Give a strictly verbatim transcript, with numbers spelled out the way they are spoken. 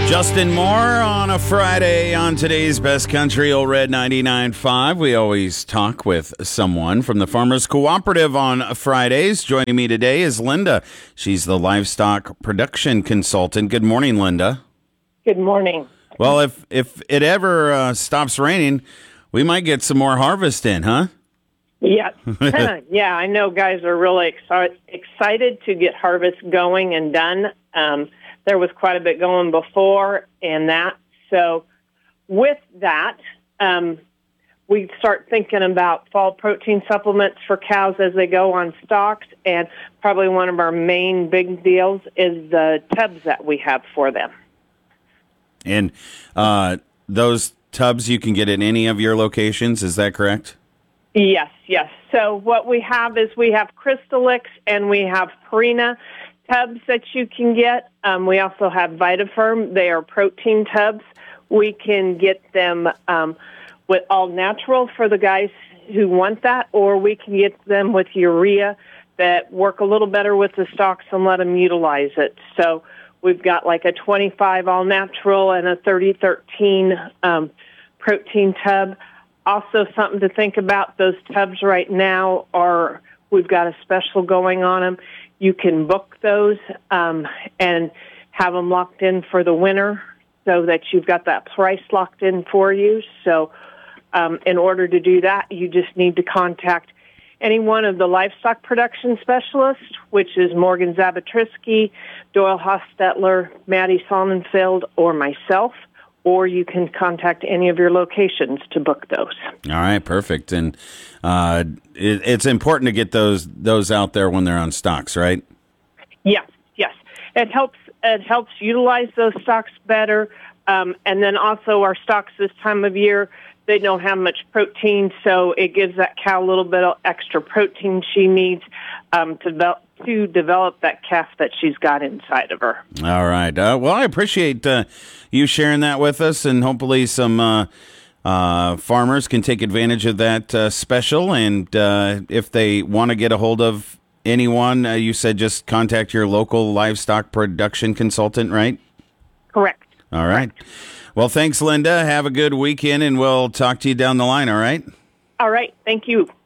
Justin Moore on a Friday on today's Best Country, Old Red ninety-nine point five. We always talk with someone from the Farmers Cooperative on Fridays. Joining me today is Linda. She's the livestock production consultant. Good morning, Linda. Good morning. Well, if if it ever uh, stops raining, we might get some more harvest in, huh? Yeah, yeah. I know guys are really exci- excited to get harvest going and done. Um, there was quite a bit going before and that. So with that, um, we start thinking about fall protein supplements for cows as they go on stocks. And probably one of our main big deals is the tubs that we have for them. And uh, those tubs you can get at any of your locations, is that correct? Yes, yes. So what we have is we have Crystalix and we have Purina tubs that you can get. Um, we also have VitaFirm. They are protein tubs. We can get them um, with all natural for the guys who want that, or we can get them with urea that work a little better with the stocks and let them utilize it. So we've got like a twenty-five all natural and a thirty thirteen um, protein tub. Also something to think about, those tubs right now are, we've got a special going on them. You can book those um, and have them locked in for the winter so that you've got that price locked in for you. So um, in order to do that, you just need to contact any one of the livestock production specialists, which is Morgan Zabatrisky, Doyle Hostetler, Maddie Sonnenfeld, or myself. Or you can contact any of your locations to book those. All right, perfect. And uh, it, it's important to get those those out there when they're on stocks, right? Yes, yes. It helps. It helps utilize those stocks better. Um, and then also our stocks this time of year, they don't have much protein, so it gives that cow a little bit of extra protein she needs um, to develop. to develop that calf that she's got inside of her. All right. Uh, well, I appreciate uh, you sharing that with us, and hopefully some uh, uh, farmers can take advantage of that uh, special. And uh, if they want to get a hold of anyone, uh, you said just contact your local livestock production consultant, right? Correct. All right. Correct. Well, thanks, Linda. Have a good weekend, and we'll talk to you down the line, all right? All right. Thank you.